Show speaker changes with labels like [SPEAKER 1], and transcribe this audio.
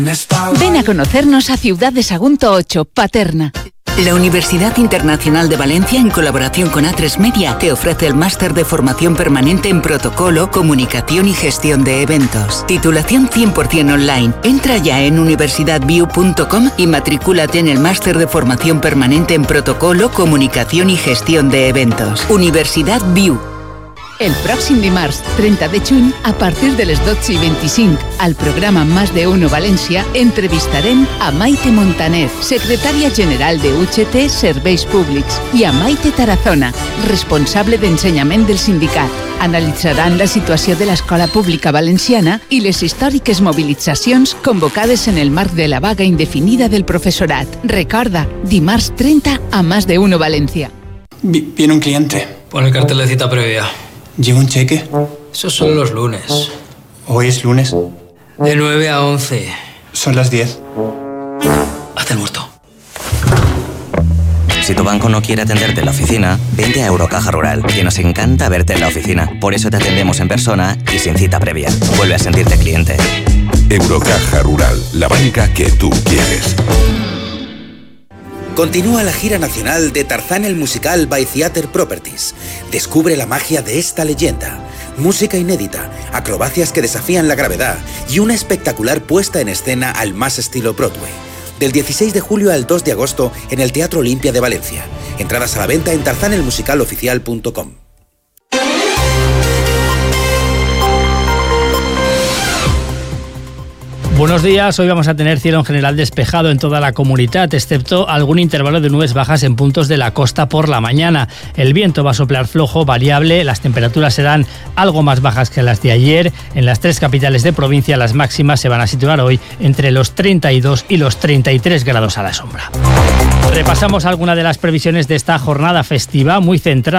[SPEAKER 1] Ven a conocernos a Ciudad de Sagunto 8, Paterna.
[SPEAKER 2] La Universidad Internacional de Valencia, en colaboración con A3 Media, te ofrece el máster de formación permanente en protocolo, comunicación y gestión de eventos. Titulación 100% online. Entra ya en universidadview.com y matricúlate en el máster de formación permanente en protocolo, comunicación y gestión de eventos. Universidad View.
[SPEAKER 1] El pròxim dimarts, 30 de juny, a partir de les 12:25, al programa Más de Uno València, entrevistarem a Maite Montaner, secretària general de UGT Serveis Públics, i a Maite Tarazona, responsable d'ensenyament del sindicat. Analitzaran la situació de l'escola pública valenciana i les històriques mobilitzacions convocades en el marc de la vaga indefinida del professorat. Recorda, dimarts 30 a Más de Uno Valencia.
[SPEAKER 3] Viene un cliente.
[SPEAKER 4] Pon el cartel de cita previa.
[SPEAKER 3] ¿Lleva un cheque?
[SPEAKER 4] Esos son los lunes.
[SPEAKER 3] ¿Hoy es lunes?
[SPEAKER 4] De 9 a 11.
[SPEAKER 3] Son las 10.
[SPEAKER 4] Hazte el muerto.
[SPEAKER 5] Si tu banco no quiere atenderte en la oficina, vente a Eurocaja Rural, que nos encanta verte en la oficina. Por eso te atendemos en persona y sin cita previa. Vuelve a sentirte cliente.
[SPEAKER 6] Eurocaja Rural, la banca que tú quieres.
[SPEAKER 7] Continúa la gira nacional de Tarzán el musical by Theater Properties. Descubre la magia de esta leyenda. Música inédita, acrobacias que desafían la gravedad y una espectacular puesta en escena al más estilo Broadway. Del 16 de julio al 2 de agosto en el Teatro Olimpia de Valencia. Entradas a la venta en tarzanelmusicaloficial.com.
[SPEAKER 8] Buenos días, hoy vamos a tener cielo en general despejado en toda la comunidad, excepto algún intervalo de nubes bajas en puntos de la costa por la mañana. El viento va a soplar flojo, variable, las temperaturas serán algo más bajas que las de ayer. En las tres capitales de provincia las máximas se van a situar hoy entre los 32 y los 33 grados a la sombra. Repasamos algunas de las previsiones de esta jornada festiva muy centrada